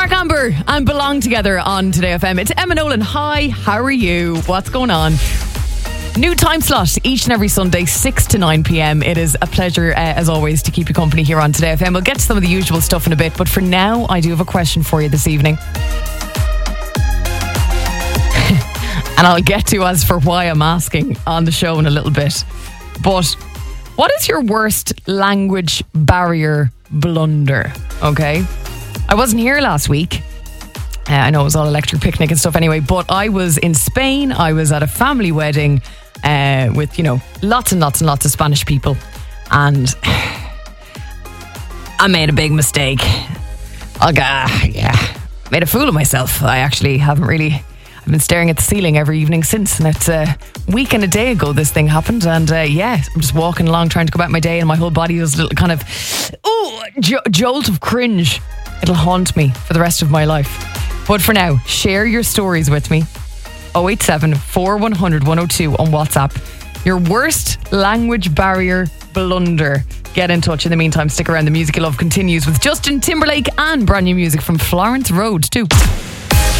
Mark Amber and Belong Together on Today FM. It's Emma Nolan. Hi, how are you? What's going on? New time slot each and every Sunday, 6 to 9 p.m. It is a pleasure, as always, to keep you company here on Today FM. We'll get to some of the usual stuff in a bit, but for now, I do have a question for you this evening. And I'll get to as for why I'm asking on the show in a little bit. But what is your worst language barrier blunder? Okay. I wasn't here last week. I know it was all electric picnic and stuff anyway, but I was in Spain. I was at a family wedding with, lots and lots and lots of Spanish people. And I made a big mistake. Made a fool of myself. I actually haven't really... I've been staring at the ceiling every evening since, and it's a week and a day ago this thing happened, and I'm just walking along trying to go about my day, and my whole body was a little kind of jolt of cringe. It'll haunt me for the rest of my life. But for now, share your stories with me. 087 4100 102 on WhatsApp. Your worst language barrier blunder. Get in touch. In the meantime, stick around. The Music You Love continues with Justin Timberlake and brand new music from Florence Road too.